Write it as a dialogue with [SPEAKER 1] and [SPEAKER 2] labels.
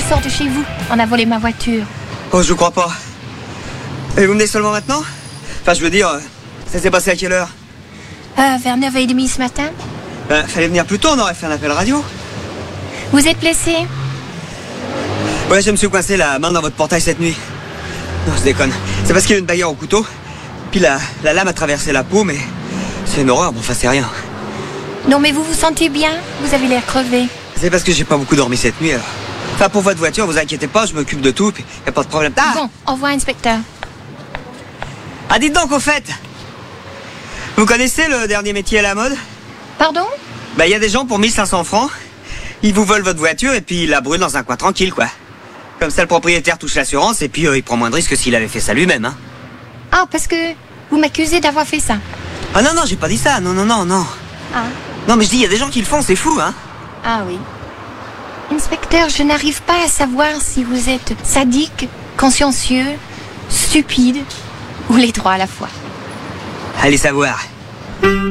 [SPEAKER 1] sort de chez vous. On a volé ma voiture.
[SPEAKER 2] Oh, je crois pas. Et vous venez seulement maintenant? Enfin, je veux dire, ça s'est passé à quelle heure?
[SPEAKER 1] Vers 9h30 ce matin.
[SPEAKER 2] Fallait venir plus tôt, on aurait fait un appel radio.
[SPEAKER 1] Vous êtes blessé?
[SPEAKER 2] Ouais, je me suis coincé la main dans votre portail cette nuit. Non, je déconne. C'est parce qu'il y a eu une bagarre au couteau. Puis la lame a traversé la peau, mais c'est une horreur. Bon, enfin, c'est rien.
[SPEAKER 1] Non, mais vous vous sentez bien? Vous avez l'air crevé.
[SPEAKER 2] C'est parce que j'ai pas beaucoup dormi cette nuit, alors. Enfin, pour votre voiture, vous inquiétez pas, je m'occupe de tout, puis y a pas de problème. Ah!
[SPEAKER 1] Bon, au revoir, inspecteur.
[SPEAKER 2] Ah, dites donc, au fait, vous connaissez le dernier métier à la mode?
[SPEAKER 1] Pardon?
[SPEAKER 2] Bah, y a des gens pour 1500 francs. Ils vous volent votre voiture et puis ils la brûlent dans un coin tranquille, quoi. Comme ça, le propriétaire touche l'assurance et puis il prend moins de risques que s'il avait fait ça lui-même, hein.
[SPEAKER 1] Ah, parce que vous m'accusez d'avoir fait ça.
[SPEAKER 2] Ah non, non, j'ai pas dit ça, non.
[SPEAKER 1] Ah.
[SPEAKER 2] Non, mais je dis, y a des gens qui le font, c'est fou, hein.
[SPEAKER 1] Ah oui. Inspecteur, je n'arrive pas à savoir si vous êtes sadique, consciencieux, stupide ou les trois à la fois.
[SPEAKER 2] Allez savoir.